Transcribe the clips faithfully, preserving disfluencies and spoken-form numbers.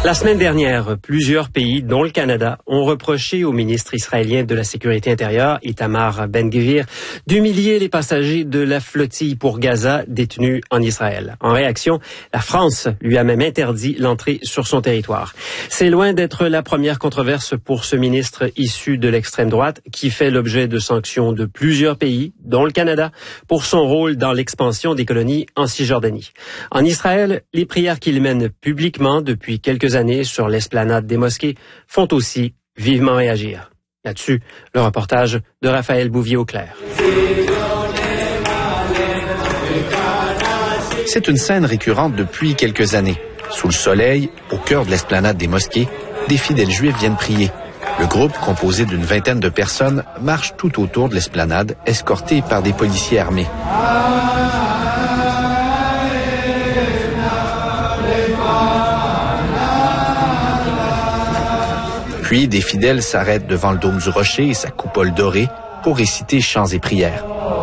La semaine dernière, plusieurs pays, dont le Canada, ont reproché au ministre israélien de la Sécurité intérieure, Itamar Ben-Gvir, d'humilier les passagers de la flottille pour Gaza détenus en Israël. En réaction, la France lui a même interdit l'entrée sur son territoire. C'est loin d'être la première controverse pour ce ministre issu de l'extrême droite qui fait l'objet de sanctions de plusieurs pays, dont le Canada, pour son rôle dans l'expansion des colonies en Cisjordanie. En Israël, les prières qu'il mène publiquement depuis quelques années sur l'esplanade des mosquées font aussi vivement réagir. Là-dessus, le reportage de Raphaël Bouvier-Auclair. C'est une scène récurrente depuis quelques années. Sous le soleil, au cœur de l'esplanade des mosquées, des fidèles juifs viennent prier. Le groupe, composé d'une vingtaine de personnes, marche tout autour de l'esplanade, escorté par des policiers armés. Puis, des fidèles s'arrêtent devant le dôme du rocher et sa coupole dorée pour réciter chants et prières.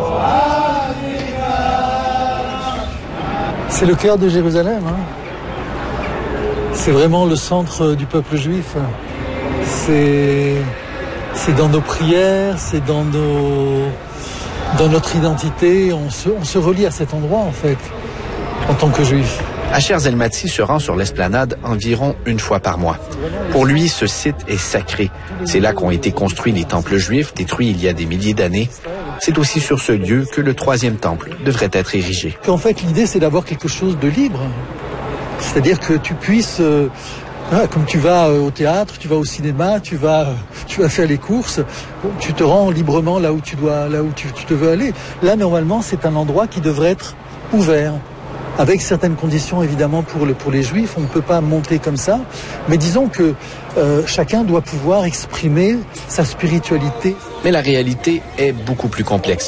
C'est le cœur de Jérusalem. Hein. C'est vraiment le centre du peuple juif. C'est, c'est dans nos prières, c'est dans, nos, dans notre identité. On se, on se relie à cet endroit, en fait, en tant que juif. Acher Zelmati se rend sur l'esplanade environ une fois par mois. Pour lui, ce site est sacré. C'est là qu'ont été construits les temples juifs, détruits il y a des milliers d'années. C'est aussi sur ce lieu que le troisième temple devrait être érigé. En fait, l'idée, c'est d'avoir quelque chose de libre. C'est-à-dire que tu puisses, euh, hein, comme tu vas au théâtre, tu vas au cinéma, tu vas, tu vas faire les courses, tu te rends librement là où tu dois, là où tu, tu te veux aller. Là, normalement, c'est un endroit qui devrait être ouvert. Avec certaines conditions, évidemment, pour, le, pour les Juifs. On ne peut pas monter comme ça. Mais disons que euh, chacun doit pouvoir exprimer sa spiritualité. Mais la réalité est beaucoup plus complexe.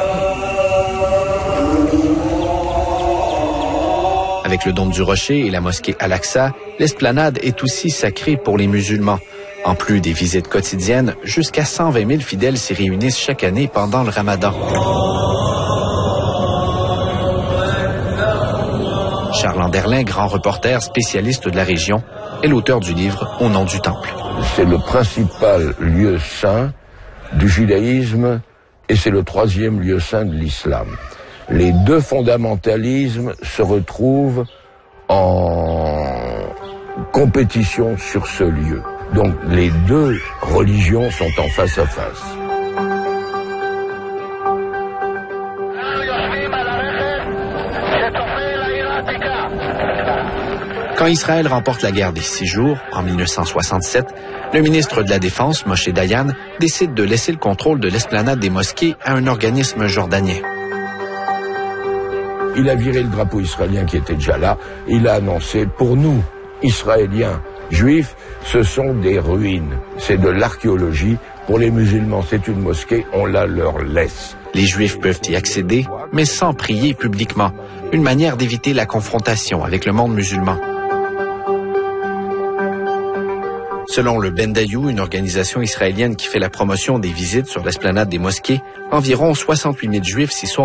Avec le dôme du rocher et la mosquée Al-Aqsa, l'esplanade est aussi sacrée pour les musulmans. En plus des visites quotidiennes, jusqu'à cent vingt mille fidèles s'y réunissent chaque année pendant le Ramadan. Charles Anderlin, grand reporter spécialiste de la région, est l'auteur du livre Au nom du Temple. C'est le principal lieu saint du judaïsme et c'est le troisième lieu saint de l'islam. Les deux fondamentalismes se retrouvent en compétition sur ce lieu. Donc les deux religions sont en face à face. Quand Israël remporte la guerre des six jours, en mille neuf cent soixante-sept, le ministre de la Défense, Moshe Dayan, décide de laisser le contrôle de l'esplanade des mosquées à un organisme jordanien. Il a viré le drapeau israélien qui était déjà là. Il a annoncé, pour nous, Israéliens, Juifs, ce sont des ruines. C'est de l'archéologie. Pour les musulmans, c'est une mosquée, on la leur laisse. Les Juifs peuvent y accéder, mais sans prier publiquement. Une manière d'éviter la confrontation avec le monde musulman. Selon le Bendayoun, une organisation israélienne qui fait la promotion des visites sur l'esplanade des mosquées, environ soixante-huit mille Juifs s'y sont